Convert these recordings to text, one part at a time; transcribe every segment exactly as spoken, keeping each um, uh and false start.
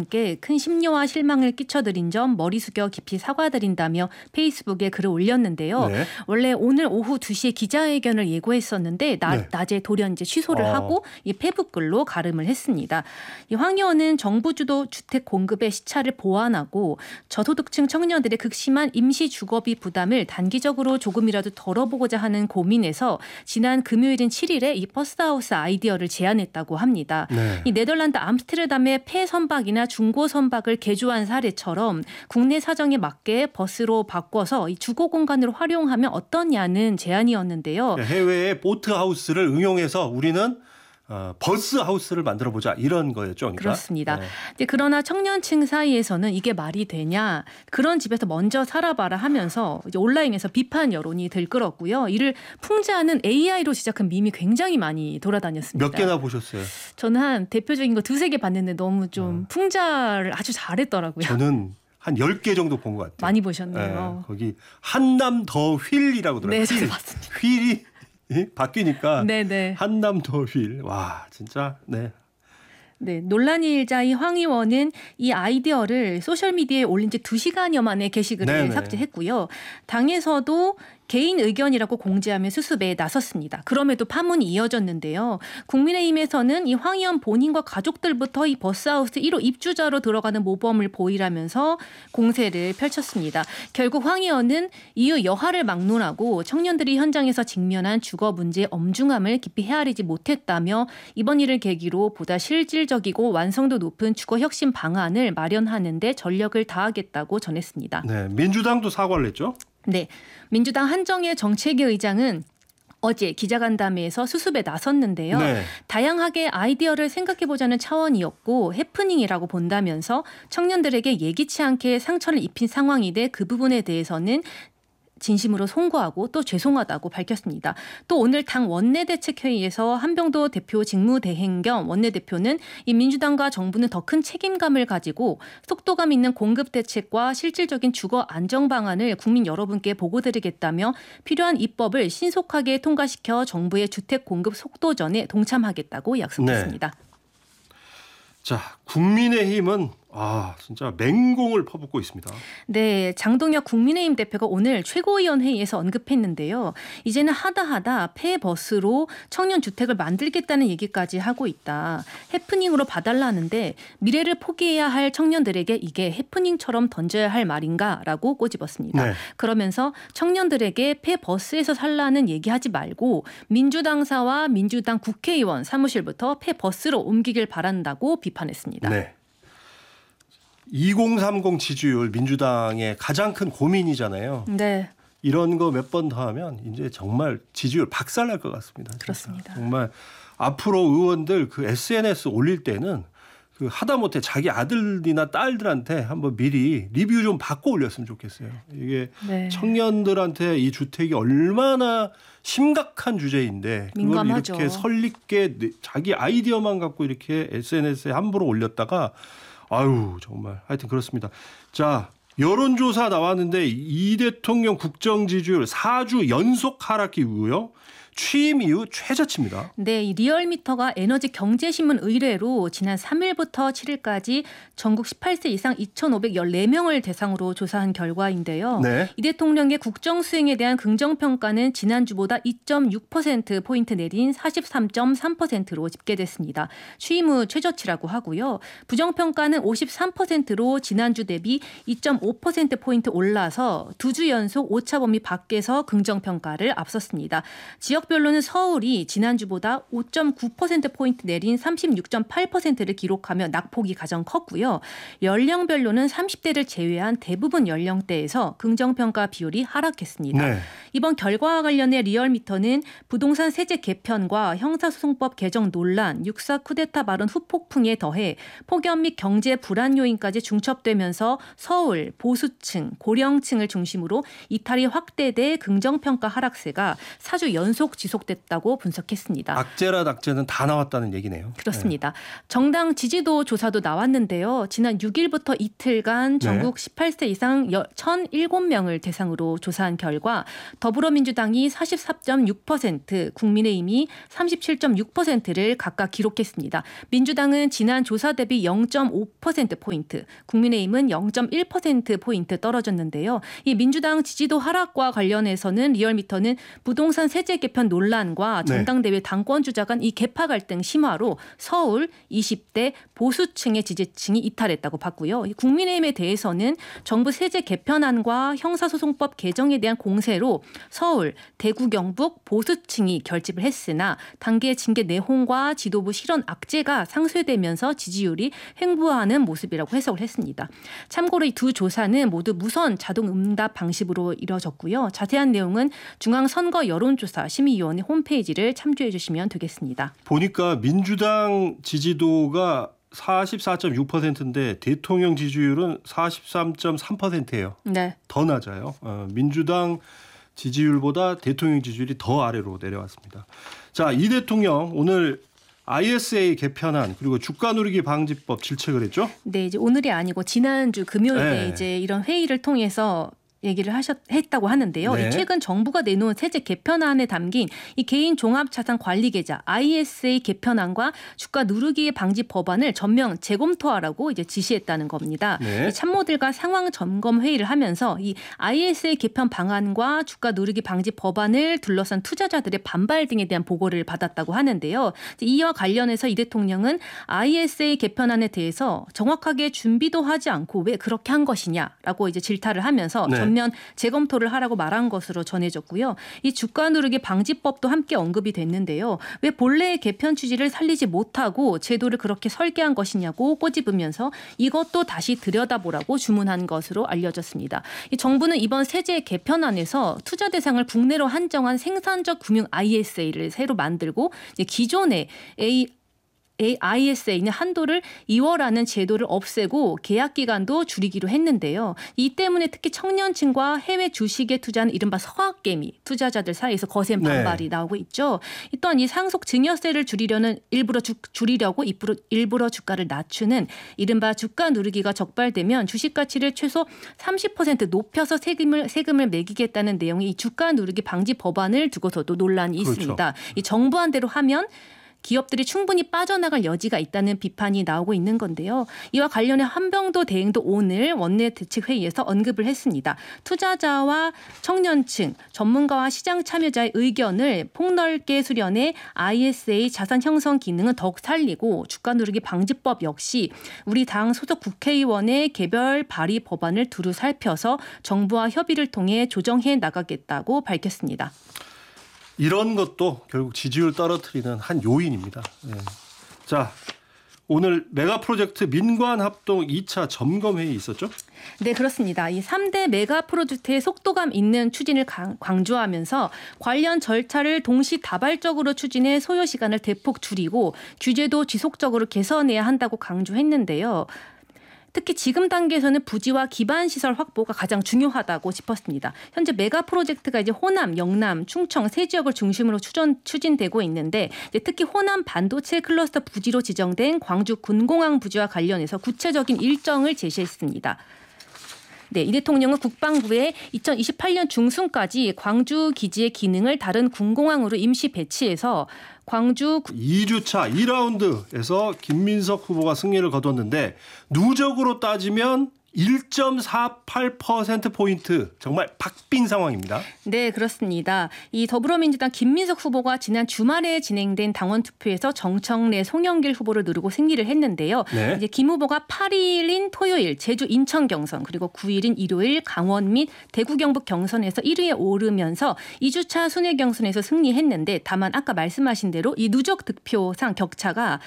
분께 큰 심려와 실망을 끼쳐드린 점 머리 숙여 깊이 사과드린다며 페이스북에 글을 올렸는데요. 네. 원래 오늘 오후 두 시에 기자회견을 예고했었는데 나, 네. 낮에 돌연 이제 취소를 어. 하고 이 페북 글로 가름을 했습니다. 이 황 의원은 정부 주도 주택 공급의 시차를 보완하고 저소득층 청년들의 극심한 임시 주거비 부담을 단기적으로 조금이라도 덜어보고자 하는 고민에서 지난 금요일인 칠 일에 이 버스하우스 아이디어를 제안했다고 합니다. 네. 이 네덜란드 암스테르담의 폐선박이나 중고선박을 개조한 사례처럼 국내 사정에 맞게 버스로 바꿔서 이 주거 공간으로 활용하면 어떠냐는 제안이었는데요. 해외의 보트하우스를 응용해서 우리는 어, 버스 하우스를 만들어보자 이런 거였죠. 그러니까. 그렇습니다. 네. 이제 그러나 청년층 사이에서는 이게 말이 되냐, 그런 집에서 먼저 살아봐라 하면서 이제 온라인에서 비판 여론이 들끓었고요. 이를 풍자하는 에이아이로 시작한 밈이 굉장히 많이 돌아다녔습니다. 몇 개나 보셨어요? 저는 한 대표적인 거 두세 개 봤는데 너무 좀 어. 풍자를 아주 잘했더라고요. 저는 한 열 개 정도 본 것 같아요. 많이 보셨네요. 네, 거기 한남 더 휠이라고 들어요. 네, 저도 봤습니다. 휠이 바뀌니까 네네. 한남 더 휠. 와, 진짜 네. 네, 논란이 일자 이 황 의원은 이 아이디어를 소셜미디어에 올린 지 두 시간여 만에 게시글을 네네. 삭제했고요. 당에서도 개인 의견이라고 공지하며 수습에 나섰습니다. 그럼에도 파문이 이어졌는데요. 국민의힘에서는 이 황 의원 본인과 가족들부터 이 버스하우스 일 호 입주자로 들어가는 모범을 보이라면서 공세를 펼쳤습니다. 결국 황 의원은 이후 여하를 막론하고 청년들이 현장에서 직면한 주거 문제의 엄중함을 깊이 헤아리지 못했다며 이번 일을 계기로 보다 실질적이고 완성도 높은 주거 혁신 방안을 마련하는 데 전력을 다하겠다고 전했습니다. 네, 민주당도 사과를 했죠? 네, 민주당 한정혜 정책위 의장은 어제 기자간담회에서 수습에 나섰는데요. 네. 다양하게 아이디어를 생각해보자는 차원이었고 해프닝이라고 본다면서 청년들에게 예기치 않게 상처를 입힌 상황인데 그 부분에 대해서는 진심으로 송구하고 또 죄송하다고 밝혔습니다. 또 오늘 당 원내대책회의에서 한병도 대표 직무대행 겸 원내대표는 이 민주당과 정부는 더 큰 책임감을 가지고 속도감 있는 공급대책과 실질적인 주거 안정 방안을 국민 여러분께 보고드리겠다며 필요한 입법을 신속하게 통과시켜 정부의 주택 공급 속도전에 동참하겠다고 약속했습니다. 네. 자, 국민의힘은 아 진짜 맹공을 퍼붓고 있습니다. 네, 장동혁 국민의힘 대표가 오늘 최고위원 회의에서 언급했는데요. 이제는 하다하다 폐버스로 청년 주택을 만들겠다는 얘기까지 하고 있다. 해프닝으로 봐달라는데 미래를 포기해야 할 청년들에게 이게 해프닝처럼 던져야 할 말인가라고 꼬집었습니다. 네. 그러면서 청년들에게 폐버스에서 살라는 얘기하지 말고 민주당사와 민주당 국회의원 사무실부터 폐버스로 옮기길 바란다고 비판했습니다. 네. 이공삼공 지지율 민주당의 가장 큰 고민이잖아요. 네. 이런 거 몇 번 더 하면 이제 정말 지지율 박살날 것 같습니다. 진짜. 그렇습니다. 정말 앞으로 의원들 그 에스엔에스 올릴 때는 그 하다못해 자기 아들이나 딸들한테 한번 미리 리뷰 좀 받고 올렸으면 좋겠어요. 이게 네. 청년들한테 이 주택이 얼마나 심각한 주제인데 그걸 민감하죠. 이렇게 설립게 자기 아이디어만 갖고 이렇게 에스엔에스에 함부로 올렸다가 아유 정말 하여튼 그렇습니다. 자, 여론조사 나왔는데 이 대통령 국정 지지율 사 주 연속 하락이고요. 취임 이후 최저치입니다. 네, 이 리얼미터가 에너지 경제신문 의뢰로 지난 삼 일부터 칠 일까지 전국 십팔 세 이상 이천오백십사 명을 대상으로 조사한 결과인데요. 네. 이 대통령의 국정 수행에 대한 긍정평가는 지난주보다 이 점 육 퍼센트포인트 내린 사십삼 점 삼 퍼센트로 집계됐습니다. 취임 후 최저치라고 하고요. 부정평가는 오십삼 퍼센트로 지난주 대비 이 점 오 퍼센트포인트 올라서 두 주 연속 오차 범위 밖에서 긍정평가를 앞섰습니다. 지역 지역별로는 서울이 지난주보다 오 점 구 퍼센트포인트 내린 삼십육 점 팔 퍼센트를 기록하며 낙폭이 가장 컸고요. 연령별로는 삼십 대를 제외한 대부분 연령대에서 긍정평가 비율이 하락했습니다. 네. 이번 결과와 관련해 리얼미터는 부동산 세제 개편과 형사소송법 개정 논란, 육사 쿠데타 발언 후폭풍에 더해 폭염 및 경제 불안 요인까지 중첩되면서 서울, 보수층, 고령층을 중심으로 이탈이 확대돼 긍정평가 하락세가 사 주 연속 계속 지속됐다고 분석했습니다. 악재라 낙재는 다 나왔다는 얘기네요. 그렇습니다. 네. 정당 지지도 조사도 나왔는데요. 지난 육 일부터 이틀간 전국 네. 십팔 세 이상 천칠 명을 대상으로 조사한 결과 더불어민주당이 사십사 점 육 퍼센트, 국민의힘이 삼십칠 점 육 퍼센트를 각각 기록했습니다. 민주당은 지난 조사 대비 영 점 오 퍼센트포인트, 국민의힘은 영 점 일 퍼센트포인트 떨어졌는데요. 이 민주당 지지도 하락과 관련해서는 리얼미터는 부동산 세제 개편 논란과 전당대회 당권주자 간 이 개파 갈등 심화로 서울 이십 대 보수층의 지지층이 이탈했다고 봤고요. 국민의힘에 대해서는 정부 세제 개편안과 형사소송법 개정에 대한 공세로 서울, 대구, 경북 보수층이 결집을 했으나 당계 징계 내홍과 지도부 실언 악재가 상쇄되면서 지지율이 횡보하는 모습이라고 해석을 했습니다. 참고로 이 두 조사는 모두 무선 자동 응답 방식으로 이뤄졌고요. 자세한 내용은 중앙선거 여론조사 심의위원회 홈페이지를 참조해 주시면 되겠습니다. 보니까 민주당 지지도가 사십사 점 육 퍼센트인데 대통령 지지율은 사십삼 점 삼 퍼센트예요. 네. 더 낮아요. 어, 민주당 지지율보다 대통령 지지율이 더 아래로 내려왔습니다. 자, 이 대통령 오늘 아이에스에이 개편안 그리고 주가 누리기 방지법 질책을 했죠? 네, 이제 오늘이 아니고 지난주 금요일 때 네. 이제 이런 회의를 통해서 얘기를 하셨, 했다고 하는데요. 네. 최근 정부가 내놓은 세제 개편안에 담긴 이 개인 종합자산 관리 계좌 아이에스에이 개편안과 주가 누르기 방지 법안을 전면 재검토하라고 이제 지시했다는 겁니다. 네. 이 참모들과 상황 점검 회의를 하면서 이 아이에스에이 개편 방안과 주가 누르기 방지 법안을 둘러싼 투자자들의 반발 등에 대한 보고를 받았다고 하는데요. 이와 관련해서 이 대통령은 아이에스에이 개편안에 대해서 정확하게 준비도 하지 않고 왜 그렇게 한 것이냐라고 이제 질타를 하면서 네. 전 면 재검토를 하라고 말한 것으로 전해졌고요. 이 주가 누르기 방지법도 함께 언급이 됐는데요. 왜 본래의 개편 취지를 살리지 못하고 제도를 그렇게 설계한 것이냐고 꼬집으면서 이것도 다시 들여다보라고 주문한 것으로 알려졌습니다. 이 정부는 이번 세제 개편안에서 투자 대상을 국내로 한정한 생산적 금융 아이에스에이를 새로 만들고 이제 기존의 A 아이에스에이는 한도를 이월하는 제도를 없애고 계약 기간도 줄이기로 했는데요. 이 때문에 특히 청년층과 해외 주식에 투자하는 이른바 서학개미 투자자들 사이에서 거센 반발이 네. 나오고 있죠. 또한 이 상속 증여세를 줄이려는 일부러 주, 줄이려고 일부러, 일부러 주가를 낮추는 이른바 주가 누르기가 적발되면 주식 가치를 최소 삼십 퍼센트 높여서 세금을 세금을 매기겠다는 내용의 이 주가 누르기 방지 법안을 두고서도 논란이 그렇죠. 있습니다. 이 정부안 대로 하면 기업들이 충분히 빠져나갈 여지가 있다는 비판이 나오고 있는 건데요. 이와 관련해 한병도 대행도 오늘 원내 대책회의에서 언급을 했습니다. 투자자와 청년층, 전문가와 시장 참여자의 의견을 폭넓게 수렴해 아이에스에이 자산 형성 기능은 더욱 살리고 주가 누르기 방지법 역시 우리 당 소속 국회의원의 개별 발의 법안을 두루 살펴서 정부와 협의를 통해 조정해 나가겠다고 밝혔습니다. 이런 것도 결국 지지율 떨어뜨리는 한 요인입니다. 네. 자, 오늘 메가 프로젝트 민관 합동 이 차 점검회의 있었죠? 네, 그렇습니다. 이 삼 대 메가 프로젝트의 속도감 있는 추진을 강조하면서 관련 절차를 동시다발적으로 추진해 소요 시간을 대폭 줄이고 규제도 지속적으로 개선해야 한다고 강조했는데요. 특히 지금 단계에서는 부지와 기반 시설 확보가 가장 중요하다고 짚었습니다. 현재 메가 프로젝트가 이제 호남, 영남, 충청 세 지역을 중심으로 추진, 추진되고 있는데 이제 특히 호남 반도체 클러스터 부지로 지정된 광주 군공항 부지와 관련해서 구체적인 일정을 제시했습니다. 네, 이 대통령은 국방부에 이천이십팔 년 중순까지 광주 기지의 기능을 다른 군공항으로 임시 배치해서 광주 이 주차 이 라운드에서 김민석 후보가 승리를 거뒀는데 누적으로 따지면 일 점 사팔 퍼센트포인트 정말 박빙 상황입니다. 네, 그렇습니다. 이 더불어민주당 김민석 후보가 지난 주말에 진행된 당원 투표에서 정청래 송영길 후보를 누르고 승리를 했는데요. 네. 이제 김 후보가 팔 일인 토요일 제주 인천 경선 그리고 구 일인 일요일 강원 및 대구 경북 경선에서 일 위에 오르면서 이 주차 순회 경선에서 승리했는데 다만 아까 말씀하신 대로 이 누적 득표상 격차가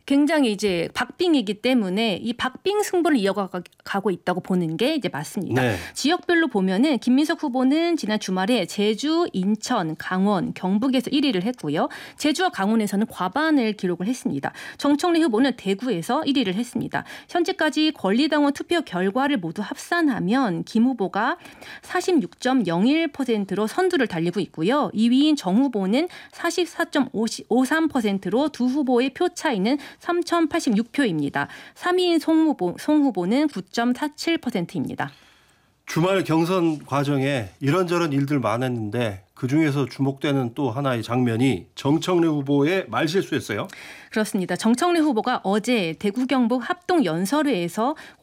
굉장히 이제 박빙이기 때문에 이 박빙 승부를 이어가고 있다고 보는 게 이제 맞습니다. 네. 지역별로 보면은 김민석 후보는 지난 주말에 제주, 인천, 강원, 경북에서 일 위를 했고요. 제주와 강원에서는 과반을 기록을 했습니다. 정청래 후보는 대구에서 일 위를 했습니다. 현재까지 권리당원 투표 결과를 모두 합산하면 김 후보가 사십육 점 영일 퍼센트로 선두를 달리고 있고요. 이 위인 정 후보는 사십사 점 오삼 퍼센트로 두 후보의 표 차이는 삼 천 팔십육 표입니다. 삼 위인 송 후보, 송 후보는 구 점 사칠 퍼센트입니다. 주말 경선 과정에 이런저런 일들 많았는데 그중에서 주목되는 또 하나의 장면이 정청래 후보의 말실수였어요. 그렇습니다. 정청래 후보가 어제 대구 경북 합동 연설회에서